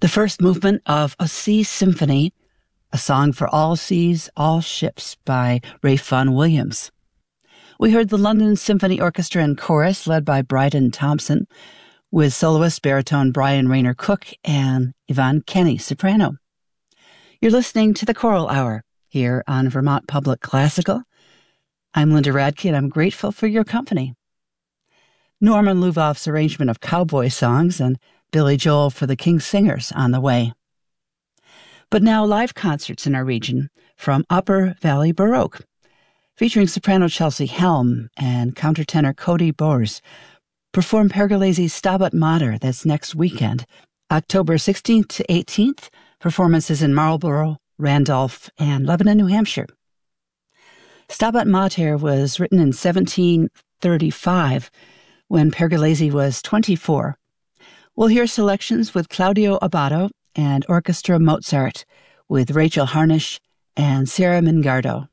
The first movement of A Sea Symphony, A Song for All Seas, All Ships by Ralph Vaughan Williams. We heard the London Symphony Orchestra and Chorus led by Bryden Thompson with soloist baritone Brian Rayner Cook and Yvonne Kenny, soprano. You're listening to the Choral Hour here on Vermont Public Classical. I'm Linda Radke, and I'm grateful for your company. Norman Luvoff's arrangement of cowboy songs and Billy Joel for the King Singers on the way. But now live concerts in our region from Upper Valley Baroque, featuring soprano Chelsea Helm and countertenor Cody Bors, perform Pergolese's Stabat Mater. That's next weekend, October 16th to 18th. Performances in Marlborough, Randolph, and Lebanon, New Hampshire. Stabat Mater was written in 1735 when Pergolese was 24. We'll hear selections with Claudio Abbado and Orchestra Mozart with Rachel Harnish and Sarah Mingardo.